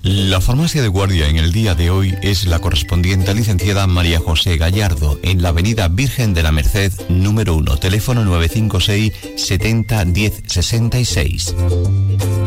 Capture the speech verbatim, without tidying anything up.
La farmacia de guardia en el día de hoy es la correspondiente a licenciada María José Gallardo, en la avenida Virgen de la Merced, número uno, teléfono nueve cinco seis, setenta, diez, sesenta y seis.